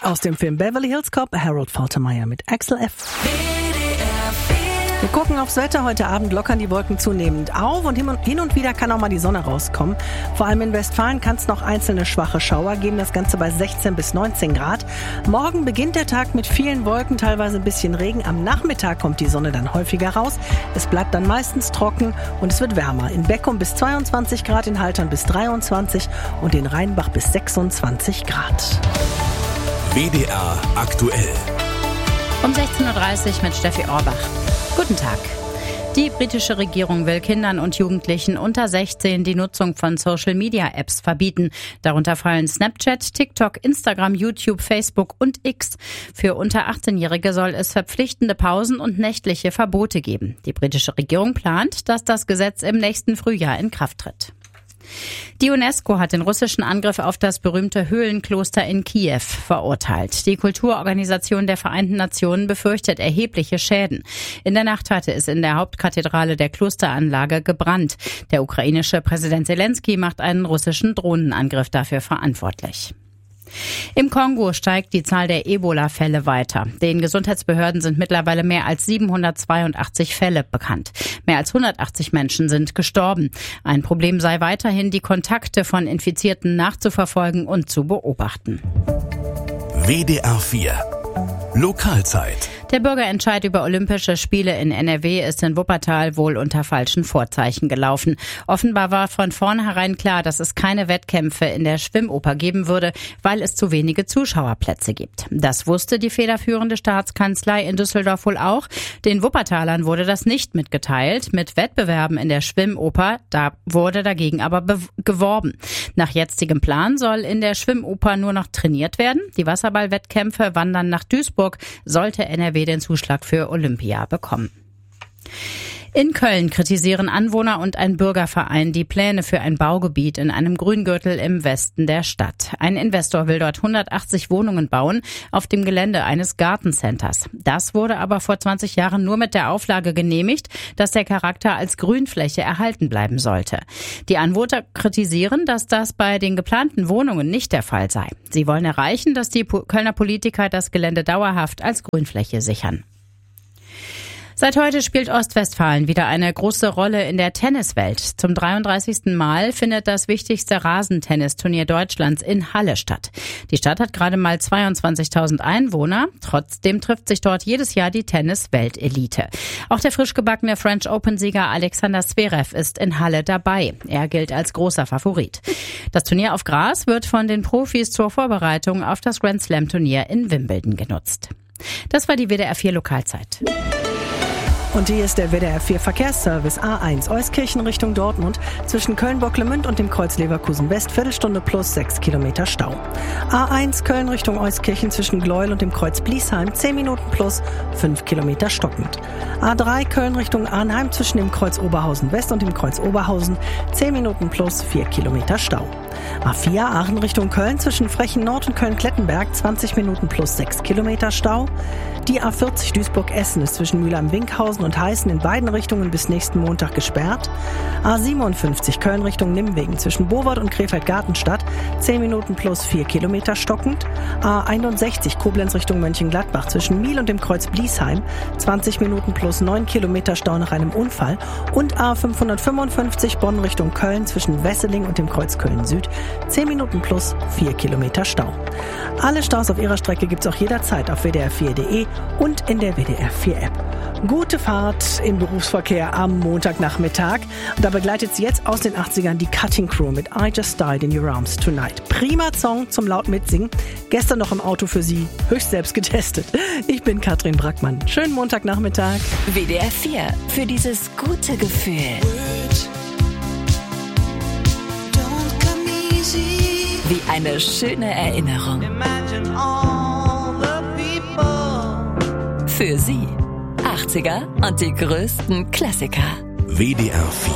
aus dem Film Beverly Hills Cop, Harold Faltermeyer mit Axel F. Wir gucken aufs Wetter. Heute Abend lockern die Wolken zunehmend auf und hin und wieder kann auch mal die Sonne rauskommen. Vor allem in Westfalen kann es noch einzelne schwache Schauer geben, das Ganze bei 16 bis 19 Grad. Morgen beginnt der Tag mit vielen Wolken, teilweise ein bisschen Regen. Am Nachmittag kommt die Sonne dann häufiger raus. Es bleibt dann meistens trocken und es wird wärmer. In Beckum bis 22 Grad, in Haltern bis 23 und in Rheinbach bis 26 Grad. WDR aktuell. Um 16.30 Uhr mit Steffi Orbach. Guten Tag. Die britische Regierung will Kindern und Jugendlichen unter 16 die Nutzung von Social-Media-Apps verbieten. Darunter fallen Snapchat, TikTok, Instagram, YouTube, Facebook und X. Für unter 18-Jährige soll es verpflichtende Pausen und nächtliche Verbote geben. Die britische Regierung plant, dass das Gesetz im nächsten Frühjahr in Kraft tritt. Die UNESCO hat den russischen Angriff auf das berühmte Höhlenkloster in Kiew verurteilt. Die Kulturorganisation der Vereinten Nationen befürchtet erhebliche Schäden. In der Nacht hatte es in der Hauptkathedrale der Klosteranlage gebrannt. Der ukrainische Präsident Zelensky macht einen russischen Drohnenangriff dafür verantwortlich. Im Kongo steigt die Zahl der Ebola-Fälle weiter. Den Gesundheitsbehörden sind mittlerweile mehr als 782 Fälle bekannt. Mehr als 180 Menschen sind gestorben. Ein Problem sei weiterhin, die Kontakte von Infizierten nachzuverfolgen und zu beobachten. WDR 4 Lokalzeit. Der Bürgerentscheid über Olympische Spiele in NRW ist in Wuppertal wohl unter falschen Vorzeichen gelaufen. Offenbar war von vornherein klar, dass es keine Wettkämpfe in der Schwimmoper geben würde, weil es zu wenige Zuschauerplätze gibt. Das wusste die federführende Staatskanzlei in Düsseldorf wohl auch. Den Wuppertalern wurde das nicht mitgeteilt. Mit Wettbewerben in der Schwimmoper, da wurde dagegen aber geworben. Nach jetzigem Plan soll in der Schwimmoper nur noch trainiert werden. Die Wasserballwettkämpfe wandern nach Duisburg, sollte NRW den Zuschlag für Olympia bekommen. In Köln kritisieren Anwohner und ein Bürgerverein die Pläne für ein Baugebiet in einem Grüngürtel im Westen der Stadt. Ein Investor will dort 180 Wohnungen bauen auf dem Gelände eines Gartencenters. Das wurde aber vor 20 Jahren nur mit der Auflage genehmigt, dass der Charakter als Grünfläche erhalten bleiben sollte. Die Anwohner kritisieren, dass das bei den geplanten Wohnungen nicht der Fall sei. Sie wollen erreichen, dass die Kölner Politiker das Gelände dauerhaft als Grünfläche sichern. Seit heute spielt Ostwestfalen wieder eine große Rolle in der Tenniswelt. Zum 33. Mal findet das wichtigste Rasentennisturnier Deutschlands in Halle statt. Die Stadt hat gerade mal 22.000 Einwohner. Trotzdem trifft sich dort jedes Jahr die Tennis-Weltelite. Auch der frisch gebackene French Open-Sieger Alexander Zverev ist in Halle dabei. Er gilt als großer Favorit. Das Turnier auf Gras wird von den Profis zur Vorbereitung auf das Grand-Slam-Turnier in Wimbledon genutzt. Das war die WDR 4 Lokalzeit. Und hier ist der WDR 4 Verkehrsservice A1 Euskirchen Richtung Dortmund zwischen Köln-Bocklemünd und dem Kreuz Leverkusen West, Viertelstunde plus 6 Kilometer Stau. A1 Köln Richtung Euskirchen zwischen Gleuel und dem Kreuz Bliesheim 10 Minuten plus 5 Kilometer stockend. A3 Köln Richtung Arnheim zwischen dem Kreuz Oberhausen West und dem Kreuz Oberhausen 10 Minuten plus 4 Kilometer Stau. A4 Aachen Richtung Köln zwischen Frechen Nord und Köln-Klettenberg 20 Minuten plus 6 Kilometer Stau. Die A40 Duisburg-Essen ist zwischen Mülheim-Winkhausen und Heißen in beiden Richtungen bis nächsten Montag gesperrt. A57 Köln Richtung Nimwegen zwischen Bowart und Krefeld-Gartenstadt 10 Minuten plus 4 Kilometer stockend. A61 Koblenz Richtung Mönchengladbach zwischen Miel und dem Kreuz Bliesheim 20 Minuten plus 9 Kilometer Stau nach einem Unfall. Und A555 Bonn Richtung Köln zwischen Wesseling und dem Kreuz Köln-Süd 10 Minuten plus 4 Kilometer Stau. Alle Staus auf ihrer Strecke gibt's auch jederzeit auf wdr4.de und in der WDR 4 App. Gute Fahrt im Berufsverkehr am Montagnachmittag. Und da begleitet sie jetzt aus den 80ern die Cutting Crew mit I Just Died in Your Arms Tonight. Prima Song zum laut mitsingen. Gestern noch im Auto für Sie, höchst selbst getestet. Ich bin Katrin Brackmann. Schönen Montagnachmittag. WDR 4 für dieses gute Gefühl. Wie eine schöne Erinnerung. Für Sie 80er und die größten Klassiker. WDR 4